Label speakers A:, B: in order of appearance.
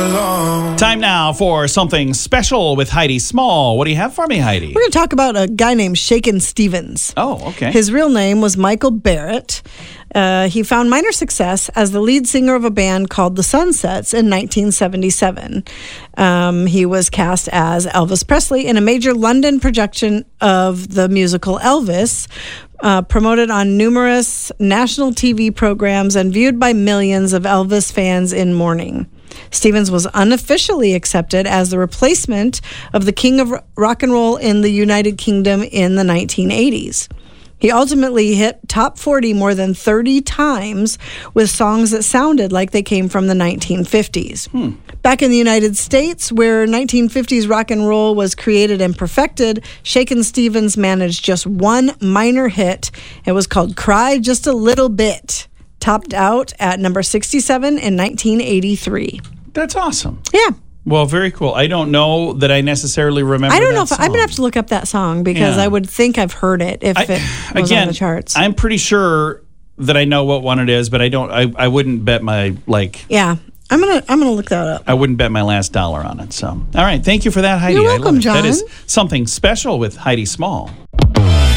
A: alone.
B: Time now for something special with Heidi Small. What do you have for me, Heidi?
C: We're going to talk about a guy named Shakin' Stevens.
B: Oh, okay.
C: His real name was Michael Barrett. He found minor success as the lead singer of a band called The Sunsets in 1977. He was cast as Elvis Presley in a major London production of the musical Elvis, promoted on numerous national TV programs and viewed by millions of Elvis fans in mourning. Stevens was unofficially accepted as the replacement of the King of Rock and Roll in the United Kingdom in the 1980s. He ultimately hit top 40 more than 30 times with songs that sounded like they came from the 1950s. Back in the United States, where 1950s rock and roll was created and perfected, Shakin' Stevens managed just one minor hit. It was called Cry Just a Little Bit, topped out at number 67 in 1983.
B: That's awesome.
C: Yeah.
B: Well, very cool. I don't know that I necessarily remember
C: I don't know if
B: song.
C: I'm going to have to look up that song because
B: Yeah.
C: I would think I've heard it if it was on the charts.
B: I'm pretty sure that I know what one it is, but I wouldn't bet my
C: Yeah. I'm gonna look that up.
B: I wouldn't bet my last dollar on it. So, all right, thank you for that, Heidi.
C: You're
B: I love
C: welcome,
B: it. That
C: John.
B: is something special with Heidi Small.